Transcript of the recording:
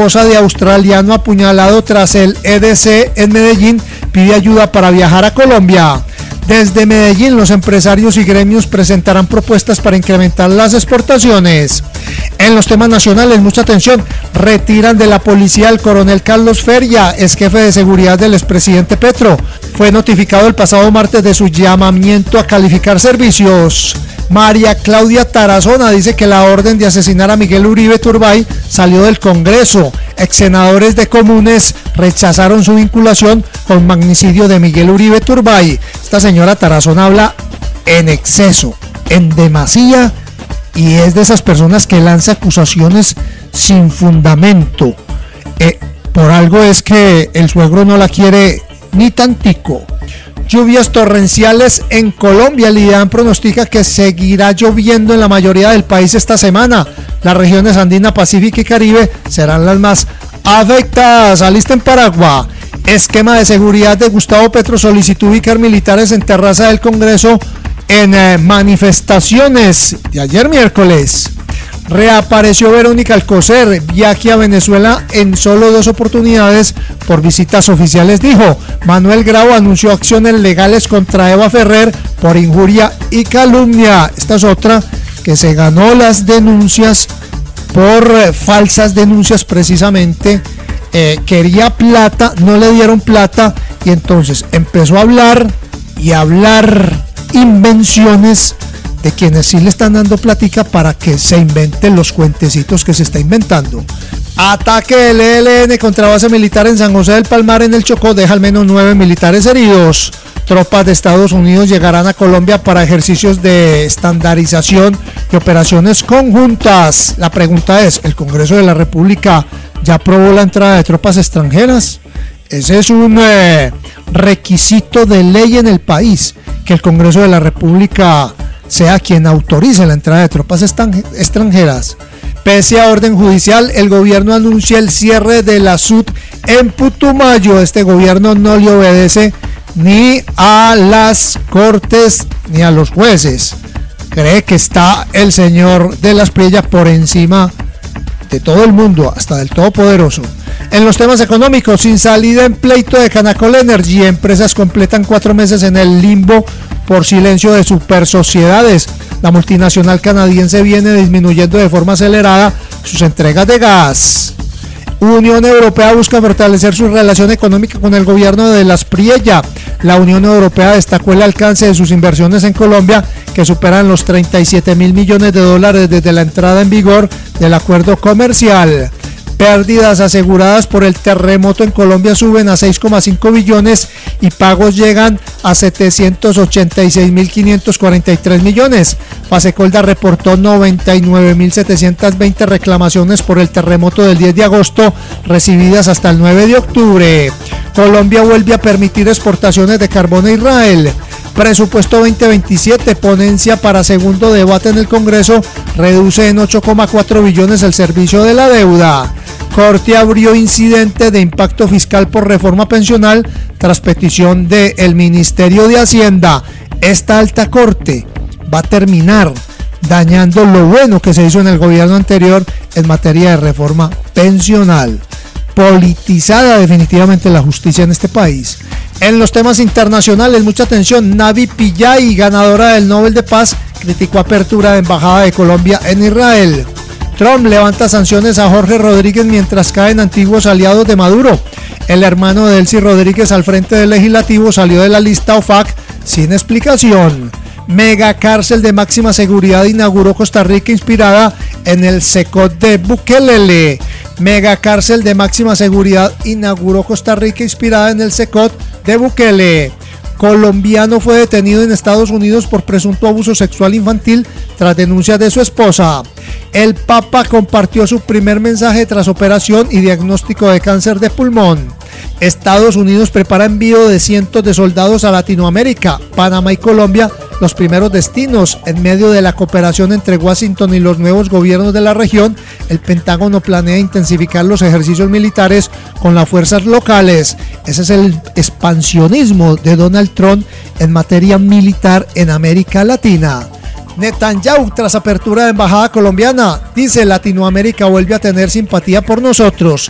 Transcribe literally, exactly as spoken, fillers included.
esposa de australiano apuñalado tras el E D C en Medellín pide ayuda para viajar a Colombia. Desde Medellín, los empresarios y gremios presentarán propuestas para incrementar las exportaciones. En los temas nacionales, mucha atención, retiran de la policía al coronel Carlos Feria, ex jefe de seguridad del expresidente Petro. Fue notificado el pasado martes de su llamamiento a calificar servicios. María Claudia Tarazona dice que la orden de asesinar a Miguel Uribe Turbay salió del Congreso. Ex senadores de Comunes rechazaron su vinculación con magnicidio de Miguel Uribe Turbay. Esta señora Tarazona habla en exceso, en demasía, y es de esas personas que lanza acusaciones sin fundamento. Eh, por algo es que el suegro no la quiere ni tantico. Lluvias torrenciales en Colombia. El IDEAM pronostica que seguirá lloviendo en la mayoría del país esta semana. Las regiones andina, Pacífico y Caribe serán las más afectadas. Alisten Paraguay. Esquema de seguridad de Gustavo Petro solicitó ubicar militares en terraza del Congreso en eh, manifestaciones de ayer miércoles. Reapareció Verónica Alcocer, viaje a Venezuela en solo dos oportunidades por visitas oficiales, dijo. Manuel Grau anunció acciones legales contra Eva Ferrer por injuria y calumnia. Esta es otra que se ganó las denuncias por eh, falsas denuncias precisamente. Eh, quería plata, no le dieron plata y entonces empezó a hablar y a hablar invenciones de quienes sí le están dando plática para que se inventen los cuentecitos que se está inventando. Ataque del E L N contra base militar en San José del Palmar en el Chocó deja al menos nueve militares heridos. Tropas de Estados Unidos llegarán a Colombia para ejercicios de estandarización y operaciones conjuntas. La pregunta es, ¿el Congreso de la República ya aprobó la entrada de tropas extranjeras? Ese es un eh, requisito de ley en el país, que el Congreso de la República sea quien autorice la entrada de tropas extranjeras. Pese a orden judicial, el gobierno anuncia el cierre de la S U T en Putumayo. Este gobierno no le obedece ni a las cortes ni a los jueces. Cree que está el señor de las Priellas por encima de todo el mundo, hasta del Todopoderoso. En los temas económicos, sin salida en pleito de Canacol Energy, empresas completan cuatro meses en el limbo por silencio de super sociedades. La multinacional canadiense viene disminuyendo de forma acelerada sus entregas de gas. Unión Europea busca fortalecer su relación económica con el gobierno de las Priellas. La Unión Europea destacó el alcance de sus inversiones en Colombia, que superan los treinta y siete mil millones de dólares desde la entrada en vigor del acuerdo comercial. Pérdidas aseguradas por el terremoto en Colombia suben a seis coma cinco billones y pagos llegan a setecientos ochenta y seis mil quinientos cuarenta y tres millones. Fasecolda reportó noventa y nueve mil setecientos veinte reclamaciones por el terremoto del diez de agosto, recibidas hasta el nueve de octubre. Colombia vuelve a permitir exportaciones de carbón a Israel. Presupuesto veinte veintisiete, ponencia para segundo debate en el Congreso, reduce en ocho coma cuatro billones el servicio de la deuda. Corte abrió incidente de impacto fiscal por reforma pensional tras petición del Ministerio de Hacienda. Esta alta corte va a terminar dañando lo bueno que se hizo en el gobierno anterior en materia de reforma pensional. Politizada definitivamente la justicia en este país. En los temas internacionales, mucha atención. Navi Pillay, ganadora del Nobel de Paz, criticó apertura de embajada de Colombia en Israel. Trump levanta sanciones a Jorge Rodríguez mientras caen antiguos aliados de Maduro. El hermano de Elcy Rodríguez al frente del legislativo salió de la lista O F A C sin explicación. Mega cárcel de máxima seguridad inauguró Costa Rica inspirada en el SECOT de Bukele. Mega cárcel de máxima seguridad inauguró Costa Rica inspirada en el SECOT de Bukele. Colombiano fue detenido en Estados Unidos por presunto abuso sexual infantil tras denuncias de su esposa. El Papa compartió su primer mensaje tras operación y diagnóstico de cáncer de pulmón. Estados Unidos prepara envío de cientos de soldados a Latinoamérica, Panamá y Colombia, los primeros destinos. En medio de la cooperación entre Washington y los nuevos gobiernos de la región, el Pentágono planea intensificar los ejercicios militares con las fuerzas locales. Ese es el expansionismo de Donald Trump en materia militar en América Latina. Netanyahu, tras apertura de embajada colombiana, dice: Latinoamérica vuelve a tener simpatía por nosotros.